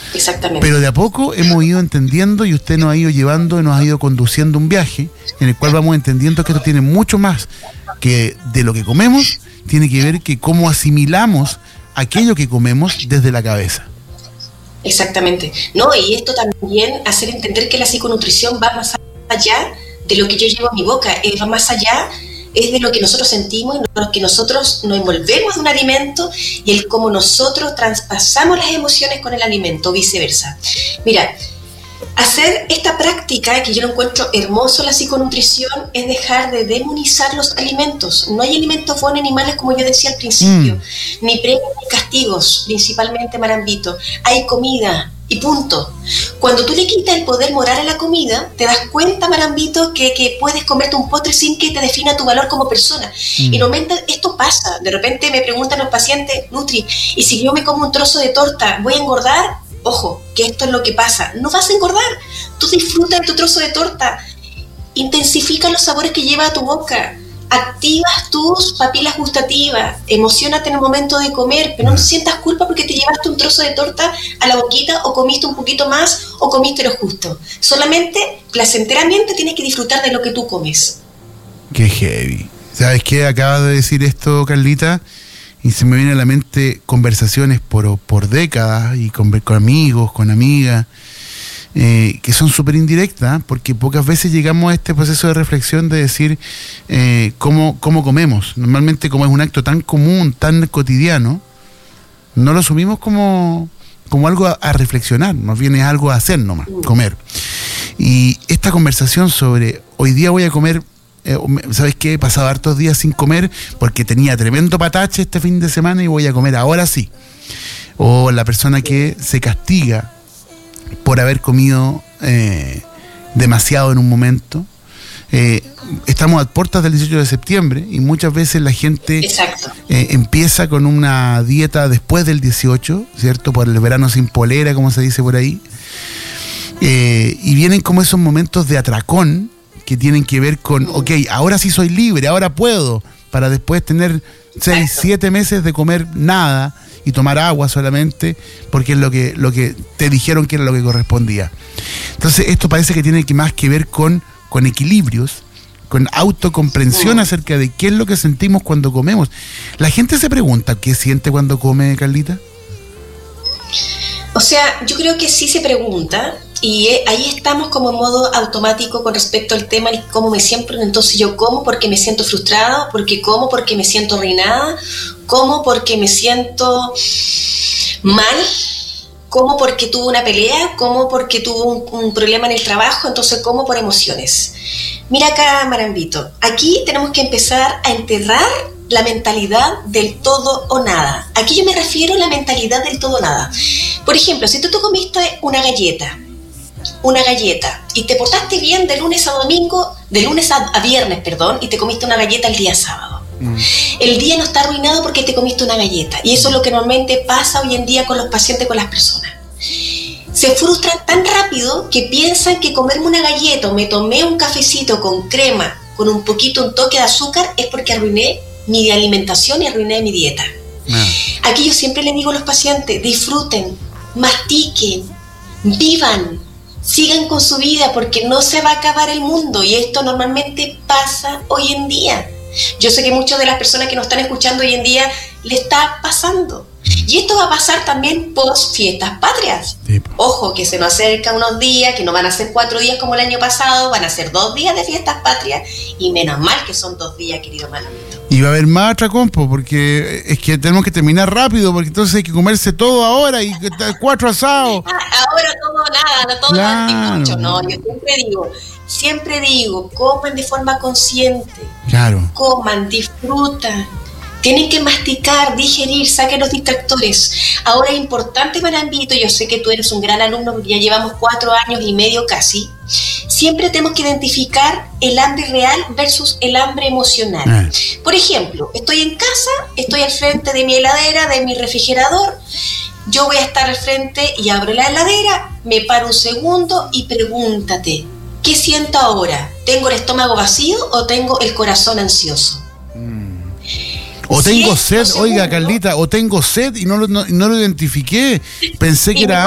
Exactamente. Pero de a poco hemos ido entendiendo y usted nos ha ido llevando, nos ha ido conduciendo un viaje en el cual vamos entendiendo que esto tiene mucho más que de lo que comemos, tiene que ver que cómo asimilamos aquello que comemos desde la cabeza. Exactamente. No, y esto también hacer entender que la psiconutrición va más allá de lo que yo llevo a mi boca, va más allá, es de lo que nosotros sentimos, lo que nosotros nos envolvemos de un alimento y el cómo nosotros traspasamos las emociones con el alimento, viceversa. Mira, hacer esta práctica, que yo lo encuentro hermoso, la psiconutrición, es dejar de demonizar los alimentos. No hay alimentos buenos ni malos, como yo decía al principio, ni premios ni castigos, principalmente, Marambito. Hay comida y punto. Cuando tú le quitas el poder moral a la comida, te das cuenta, Marambito, que puedes comerte un postre sin que te defina tu valor como persona. Y normalmente esto pasa. De repente me preguntan los pacientes, Nutri, ¿y si yo me como un trozo de torta, voy a engordar? Ojo, que esto es lo que pasa. No vas a engordar. Tú disfrutas de tu trozo de torta. Intensifica los sabores que lleva a tu boca. Activas tus papilas gustativas. Emociónate en el momento de comer, pero no sientas culpa porque te llevaste un trozo de torta a la boquita, o comiste un poquito más, o comiste lo justo. Solamente, placenteramente, tienes que disfrutar de lo que tú comes. Qué heavy. ¿Sabes qué? Acabas de decir esto, Carlita, y se me viene a la mente conversaciones por décadas y con amigos, con amigas, que son súper indirectas, porque pocas veces llegamos a este proceso de reflexión de decir cómo comemos. Normalmente, como es un acto tan común, tan cotidiano, no lo asumimos como algo a reflexionar, más bien es algo a hacer nomás, comer. Y esta conversación sobre hoy día voy a comer, ¿sabes qué? He pasado hartos días sin comer porque tenía tremendo patache este fin de semana y voy a comer ahora sí. O la persona que se castiga por haber comido demasiado en un momento. Estamos a puertas del 18 de septiembre y muchas veces la gente empieza con una dieta después del 18, ¿cierto? Por el verano sin polera, como se dice por ahí. Y vienen como esos momentos de atracón que tienen que ver con, ok, ahora sí soy libre, ahora puedo, para después tener 6, 7 meses de comer nada y tomar agua solamente, porque es lo que te dijeron que era lo que correspondía. Entonces esto parece que tiene más que ver con equilibrios, con autocomprensión acerca de qué es lo que sentimos cuando comemos. La gente se pregunta, ¿qué siente cuando come, Carlita? O sea, yo creo que sí se pregunta, y ahí estamos como en modo automático con respecto al tema de cómo me siento. Entonces yo como porque me siento frustrada, porque me siento arruinada, como porque me siento mal, como porque tuve una pelea, como porque tuve un problema en el trabajo, entonces como por emociones. Mira acá, Marambito, aquí tenemos que empezar a enterrar la mentalidad del todo o nada. Aquí yo me refiero a la mentalidad del todo o nada. Por ejemplo, si tú te comiste una galleta y te portaste bien de lunes a viernes, y te comiste una galleta el día sábado. El día no está arruinado porque te comiste una galleta, y eso es lo que normalmente pasa hoy en día con los pacientes, con las personas. Se frustran tan rápido que piensan que comerme una galleta o me tomé un cafecito con crema, con un toque de azúcar, es porque arruiné mi alimentación y arruiné mi dieta. Aquí yo siempre les digo a los pacientes, disfruten, mastiquen, vivan, sigan con su vida, porque no se va a acabar el mundo, y esto normalmente pasa hoy en día. Yo sé que muchas de las personas que nos están escuchando hoy en día le está pasando. Y esto va a pasar también post fiestas patrias. Sí. Ojo, que se nos acerca unos días, que no van a ser 4 días como el año pasado, van a ser 2 días de fiestas patrias, y menos mal que son 2 días, querido Marambito. Y va a haber más atracón, porque es que tenemos que terminar rápido, porque entonces hay que comerse todo ahora y 4 asados. Ahora todo nada, mucho. No, yo siempre digo, coman de forma consciente. Claro. Coman, disfrutan. Tienen que masticar, digerir, saquen los distractores. Ahora es importante, Marambito, yo sé que tú eres un gran alumno, porque ya llevamos 4 años y medio casi. Siempre tenemos que identificar el hambre real versus el hambre emocional. Por ejemplo, estoy en casa, estoy al frente de mi heladera, de mi refrigerador. Yo voy a estar al frente y abro la heladera, me paro un segundo y pregúntate, ¿qué siento ahora? ¿Tengo el estómago vacío o tengo el corazón ansioso? O tengo sed, oiga, Carlita, o tengo sed y no lo identifiqué. Pensé que era